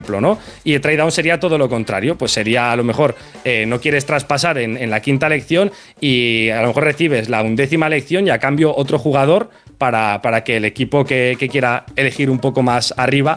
¿no? Y el trade down sería todo lo contrario, pues sería a lo mejor no quieres traspasar en la quinta elección y a lo mejor recibes la 11ª elección y a cambio otro jugador para que el equipo que quiera elegir un poco más arriba